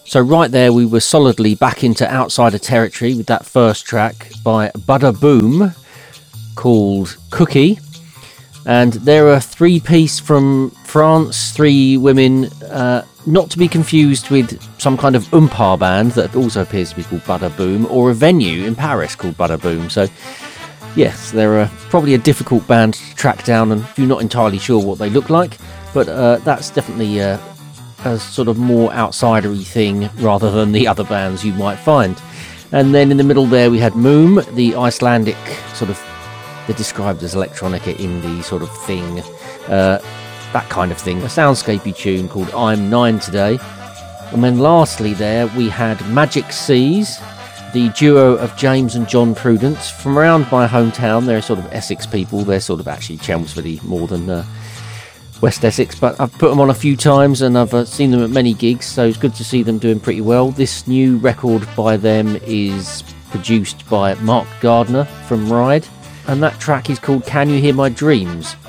So right there, we were solidly back into outsider territory with that first track by Bada Boom called Cookie. And they're a three-piece from France, three women, not to be confused with some kind of Oompa band that also appears to be called Bada Boom, or a venue in Paris called Bada Boom. So yes, they're probably a difficult band to track down, and you're not entirely sure what they look like, but that's definitely a sort of more outsidery thing rather than the other bands you might find. And then in the middle there we had Moom, the Icelandic sort of, they're described as electronica indie sort of thing, that kind of thing, a soundscapey tune called I'm 9 Today. And then lastly there we had Magic Seas, the duo of James and John Prudence from around my hometown. They're sort of Essex people, they're sort of actually Chelmsford-y more than West Essex, but I've put them on a few times and I've seen them at many gigs, so it's good to see them doing pretty well. This new record by them is produced by Mark Gardner from Ride, and that track is called Can You Hear My Dreams.